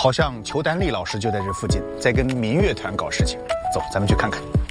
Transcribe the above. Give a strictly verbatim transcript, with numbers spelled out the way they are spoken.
好像裘丹丽老师就在这附近，在跟民乐团搞事情。走，咱们去看看。